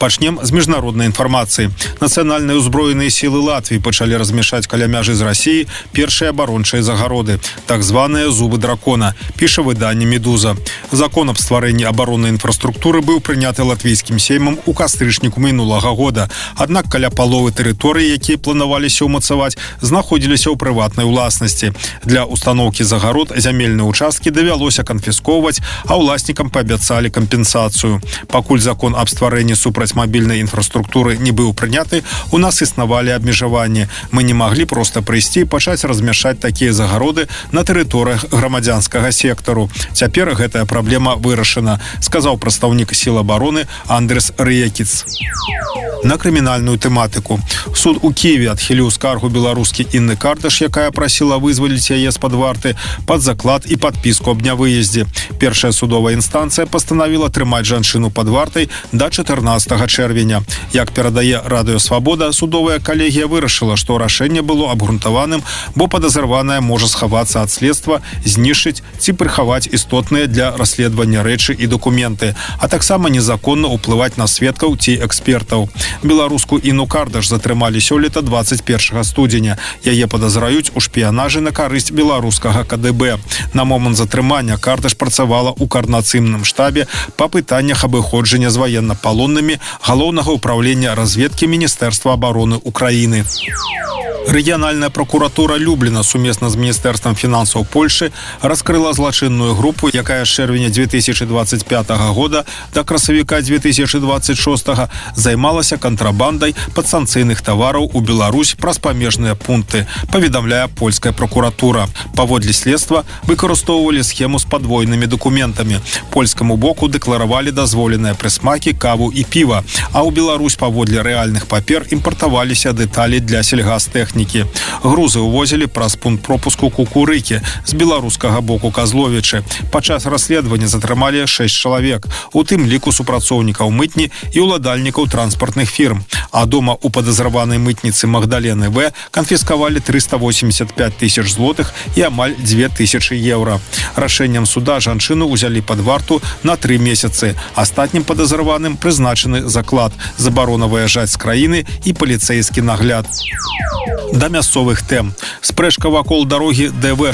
Пачнем з міжнароднай інфармацыі. Нацыянальныя ўзброеныя сілы Латвіі пачалі размяшчаць каля мяжы з Расіяй першыя абарончыя загароды, так званыя зубы дракона, піша выданне «Медуза». Закон аб стварэнні абароннай інфраструктуры быў прыняты латвійскім сеймам у кастрычніку мінулага года. Аднак каля паловы тэрыторыі, якія планаваліся ўмацаваць, знаходзіліся ў прыватнай уласнасці. Для установкі загарод зямельныя участкі давялося канфісковваць, а ўласнікам паабяцалі кампенсацыю. Пакуль закон аб стварэнні супрацьмабільнай інфраструктуры не быў прыняты, у нас існавалі абмежаванні. Мы не маглі проста прыйсці і пачаць размяшчаць такія загароды на тэрыторыях грамадзянскага сектару. Цяпер гэтая праблема вырашана, сказаў прадстаўнік сіл абароны Андрес Рыякіц. На крымінальную тэматыку. Суд у Киеве адхіліў скаргу беларускі Інны Кардаш, якая прасіла вызваліць яе з-пад варты пад заклад і падпіску аб нявыездзе. Першая судовая інстанцыя пастанавіла трымаць жанчыну пад вартай да 14 чэрвеня. Як перадае Радыё Свабода, судовая калегія вырашыла, што рашэнне было абгрунтаваным, бо падазраваная можа схавацца ад следства, знішчыць ці прыхаваць істотныя для расследавання рэчы і дакументы, а таксама незаконна ўплываць на сведкаў ці экспертаў. Беларуску Інну Кардаш затрымалі сёлета 21 студзеня. Яе падазраюць у шпіянажы на карысць беларускага КДБ. На момант затрымання Кардаш працавала ў коардынацыйным штабе па пытаннях абыходжання з ваеннапалоннымі Галоўнага ўправлення разведкі Міністэрства абароны Украіны. Рэгіянальная прокуратура Любліна сумесна з Міністэрствам фінансаў Польшы раскрыла злачынную групу, якая з чэрвеня 2025 года да красавіка 2026 займалася кантрабандай падсанкцыйных тавараў у Беларусь праз памежныя пункты, паведамляе польская прокуратура. Паводле следства выкарыстоўвалі схему з падвойнымі дакументамі. Польскаму боку дэкларавалі дазволеныя прысмакі, каву і піва, а ў Беларусь паводле рэальных папер імпартаваліся дэталі для сельгастэхнікі. Грузы ўвозілі праз пункт пропуску Кукурыкі з беларускага боку Казловічы. Падчас расследавання затрымалі 6 чалавек, у тым ліку супрацоўнікаў мытні і ўладальнікаў транспартных фірм. А дома у падазраванай мытніцы Магдалены В канфіскавалі 385 тысяч злотых і амаль 2000 еўра. Рашэннем суда жанчыну ўзялі пад варту на 3 месяцы. Астатнім падазраваным прызначаны заклад, забарона выязджаць з краіны і паліцэйскі нагляд. Да мясцовых тэм. Спрэчка вакол дарогі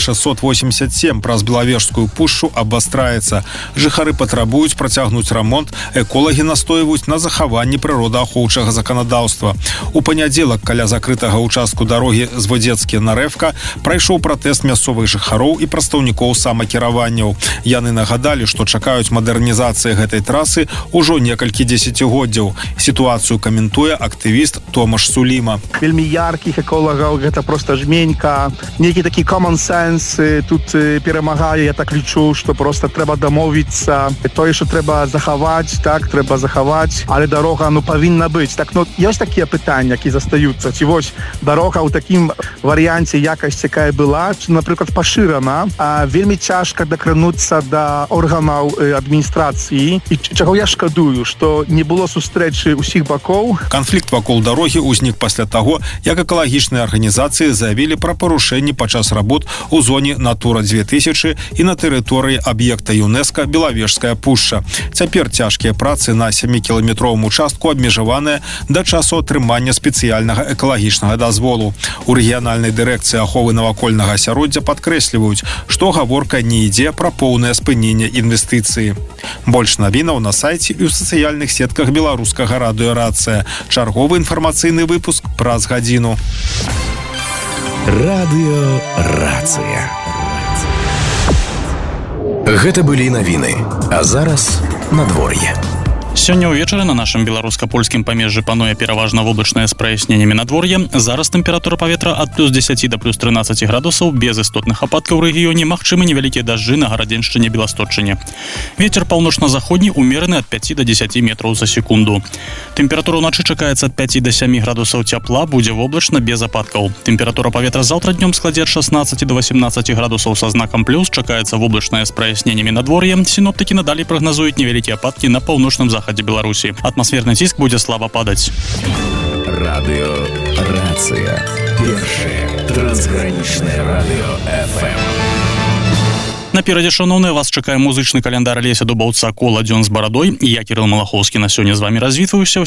ДВ-687 праз Белавежскую пушчу абвастраецца. Жыхары патрабуюць працягнуць рамонт, эколагі настойваюць на захаванні прыродаахоўчага заканадаўства. У панядзелак каля закрытага ўчастку дарогі з Водзецкі на Рэвка прайшоў пратэст мясцовых жыхароў і прадстаўнікоў самакіраванняў. Яны нагадалі, што чакаюць мадэрнізацыі гэтай трасы ўжо некалькі дзесяцігоддзяў. Сітуацыю каментуе актывіст Томаш Суліма. Вельмі яркіх эколагаў, гэта проста жменька. Нейкі такі common sense тут перамагае. Я так лічу, што проста трэба дамовіцца. Тое, што трэба захаваць, так, трэба захаваць, але дарога, павінна быць. Так, ёсць такія пытанні, які застаюцца. Ці вось дарога ў такім варыянце якасць, якая была, ці, напрыклад, пашырана, вельмі цяжка дакрануцца да органаў адміністрацыі. І чаго я шкадую, што не было сустрэчы ўсіх бакоў. Канфлікт вакол дарогі ўзнік пасля таго, як экалагічныя арганізацыі заявілі пра парушэнні падчас работ у зоне Натура 2000 і на тэрыторыі аб'екта ЮНЕСКО Белавежская пушча. Цяпер цяжкія працы на 7-кіламетровым участку абмежаваныя да часу атрымання спецыяльнага экалагічнага дазволу. У рэгіянальнай дырэкцыі аховы навакольнага асяроддзя падкрэсліваюць, што гаворка не ідзе пра поўнае спыненне інвестыцыі. Больш навінаў на сайце і ў сацыяльных сетках беларускага радыё «Рацыя». Чарговы інфармацыйны выпуск праз гадзіну. Радыё «Рацыя». Гэта былі навіны, а зараз надвор'е. Сёння ўвечары на нашым беларуска-польскім памежжы пануе пераважна воблачнае з праясненнямі надвор'е. Зараз тэмпература паветра ад плюс 10 да плюс 13 градусаў, без істотных ападкаў у рэгіёне, магчымы невялікія дажджы на Гарадзеншчыне, Беласточчыне. Вецер паўночна-заходні умераны ад 5 да 10 метраў за секунду. Тэмпература ўначы чакаецца ад 5 да 7 градусаў цяпла, будзе воблачна без ападкаў. Тэмпература паветра заўтра днём складзе ад 16 да 18 градусаў са знакам плюс, чакаецца воблачнае з праясненнямі надвор'е. Сіноптыкі надалей прагназуюць невялікія ападкі на паўночным захадзе Беларусі. Атмасферны ціск будзе слаба падаць. Радыё «Рацыя». Першае трансгранічнае радыё FM. Наперадзе, шановныя, вас чакае музычны каляндар Алеся Дубаўца «Кола дзён з барадой». Я, Кірыл Малахоўскі, на сёння з вамі развітваюся.